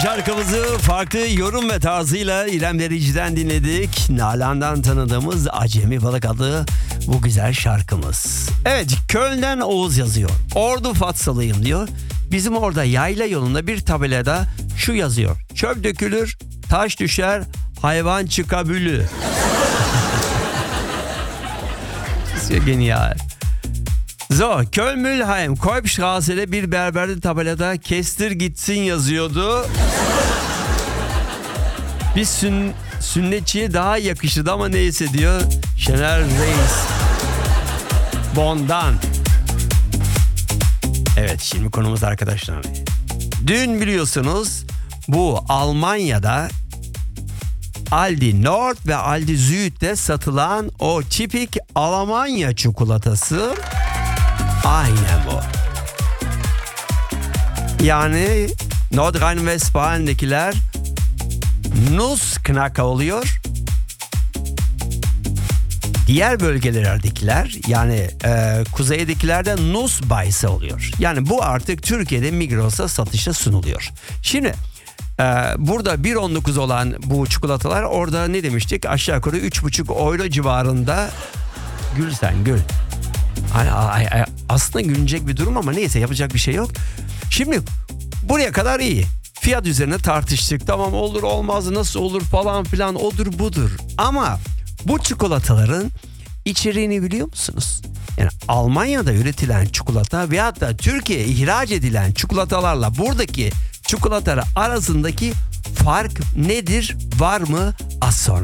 şarkımızı farklı yorum ve tarzıyla İrem Derici'den dinledik. Nalan'dan tanıdığımız Acemi Balık adlı bu güzel şarkımız. Evet, Köln'den Oğuz yazıyor. Ordu Fatsalıyım diyor. Bizim orada yayla yolunda bir tabelada şu yazıyor: çöp dökülür, taş düşer, hayvan çıkabülü. Genial. So, Köln-Mülheim, Kolbstrasse'de bir berberde tabelada kestir gitsin yazıyordu. Bir sünnetçiye daha yakışırdı ama neyse diyor Şener Reis. Bondan. Evet, şimdi konumuz arkadaşlar. Dün biliyorsunuz bu Almanya'da Aldi Nord ve Aldi Süd'de satılan o tipik Almanya çikolatası aynen bu. Yani Nordrhein-Westfalen'dekiler Nussknacker oluyor. Diğer bölgelerdekiler yani kuzeydekiler de Nussbeißer oluyor. Yani bu artık Türkiye'de Migros'a satışa sunuluyor. Şimdi burada 1.19 olan bu çikolatalar orada ne demiştik? Aşağı yukarı 3,5 euro civarında. Gül sen gül. Aslında gülünecek bir durum ama neyse, yapacak bir şey yok. Şimdi buraya kadar iyi. Fiyat üzerine tartıştık. Tamam, olur olmaz, nasıl olur falan filan, odur budur. Ama bu çikolataların içeriğini biliyor musunuz? Yani Almanya'da üretilen çikolata veyahut da Türkiye'ye ihraç edilen çikolatalarla buradaki çikolatalar arasındaki fark nedir? Var mı? Az sonra.